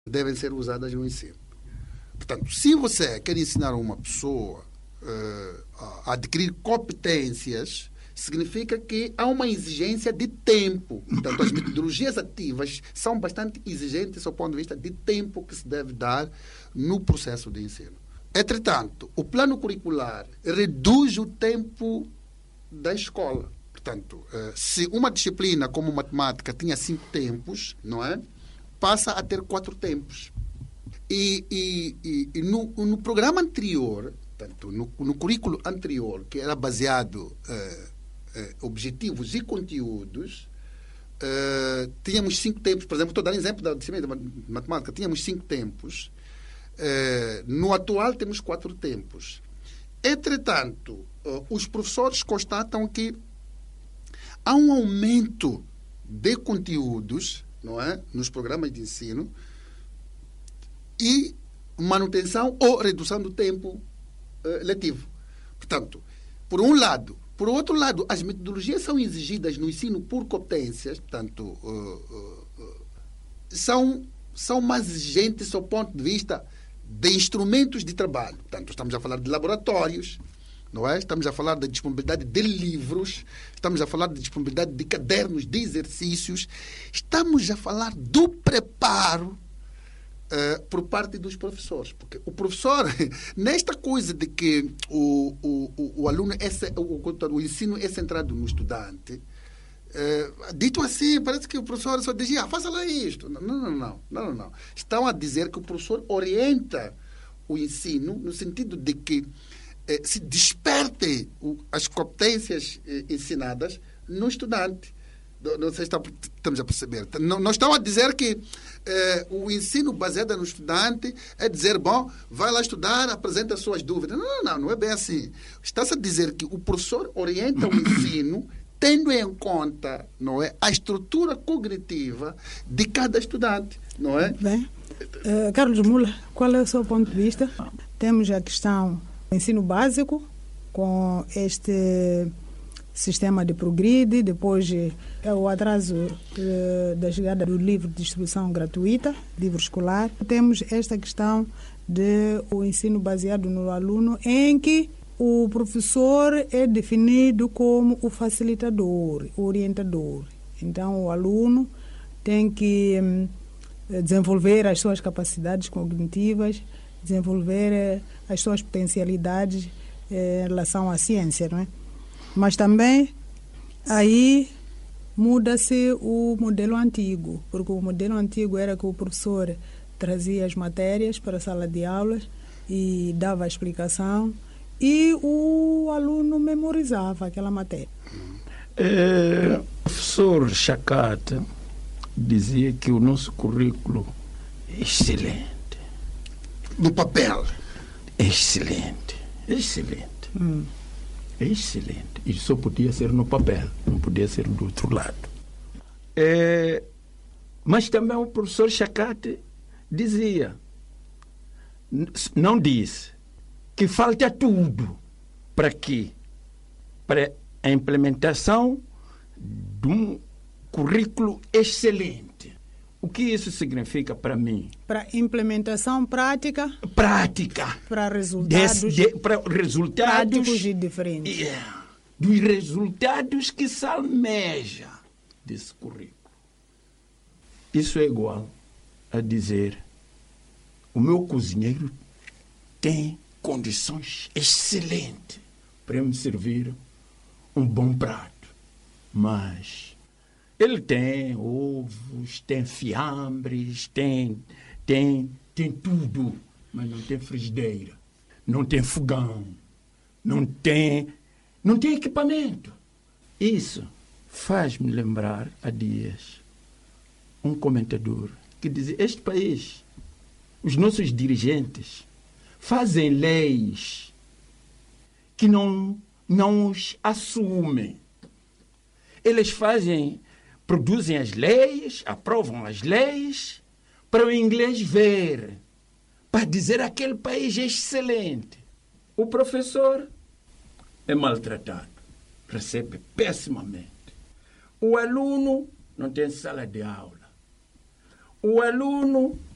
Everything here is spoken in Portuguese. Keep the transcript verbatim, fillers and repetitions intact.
devem ser usadas no ensino. Portanto, se você quer ensinar uma pessoa uh, a adquirir competências, significa que há uma exigência de tempo. Portanto, as metodologias ativas são bastante exigentes do ponto de vista de tempo que se deve dar no processo de ensino. Entretanto, o plano curricular reduz o tempo da escola. Portanto, uh, se uma disciplina como matemática tinha cinco tempos, não é? Passa a ter quatro tempos. E, e, e, e no, no programa anterior, portanto, no, no currículo anterior, que era baseado eh, eh, objetivos e conteúdos, eh, tínhamos cinco tempos. Por exemplo, estou dando exemplo da disciplina de matemática, tínhamos cinco tempos. Eh, no atual temos quatro tempos. Entretanto, eh, os professores constatam que há um aumento de conteúdos, não é, nos programas de ensino, e manutenção ou redução do tempo uh, letivo. Portanto, por um lado. Por outro lado, as metodologias são exigidas no ensino por competências, portanto, uh, uh, uh, são, são mais exigentes do ponto de vista de instrumentos de trabalho. Portanto, estamos a falar de laboratórios, não é? Estamos a falar da disponibilidade de livros, estamos a falar da disponibilidade de cadernos de exercícios, estamos a falar do preparo Uh, por parte dos professores. Porque o professor, nesta coisa de que o, o, o, o aluno, é, o, o ensino é centrado no estudante, uh, dito assim, parece que o professor só dizia, ah, faça lá isto. Não, não, não, não, não, não. Estão a dizer que o professor orienta o ensino no sentido de que uh, se desperte o, as competências uh, ensinadas no estudante. Não sei se estamos a perceber. Não, não estão a dizer que eh, o ensino baseado no estudante é dizer, bom, vai lá estudar, apresenta as suas dúvidas. Não, não, não, não é bem assim. Está-se a dizer que o professor orienta o ensino tendo em conta, não é, a estrutura cognitiva de cada estudante, não é? Bem, uh, Carlos Mula, qual é o seu ponto de vista? Temos a questão do ensino básico com este sistema de progride, depois é o atraso eh, da chegada do livro de distribuição gratuita, livro escolar. Temos esta questão do ensino baseado no aluno, em que o professor é definido como o facilitador, o orientador. Então, o aluno tem que eh, desenvolver as suas capacidades cognitivas, desenvolver eh, as suas potencialidades eh, em relação à ciência, não é? Mas também aí muda-se o modelo antigo, porque o modelo antigo era que o professor trazia as matérias para a sala de aulas e dava a explicação e o aluno memorizava aquela matéria. É, o professor Chacata dizia que o nosso currículo é excelente. No papel. É excelente, é excelente. Hum. É excelente. E só podia ser no papel, não podia ser do outro lado. É, mas também o professor Chacate dizia, não disse, que falta tudo para quê? Para a implementação de um currículo excelente. O que isso significa para mim? Para implementação prática. Prática. Para resultados. Des, de, para resultados práticos e diferentes. Yeah, dos resultados que se almeja desse currículo. Isso é igual a dizer, o meu cozinheiro tem condições excelentes para me servir um bom prato, mas ele tem ovos, tem fiambres, tem, tem, tem tudo, mas não tem frigideira, não tem fogão, não tem, não tem equipamento. Isso faz-me lembrar há dias um comentador que dizia, este país, os nossos dirigentes fazem leis que não, não os assumem. Eles fazem... produzem as leis, aprovam as leis, para o inglês ver, para dizer que aquele país é excelente. O professor é maltratado, recebe pessimamente. O aluno não tem sala de aula. O aluno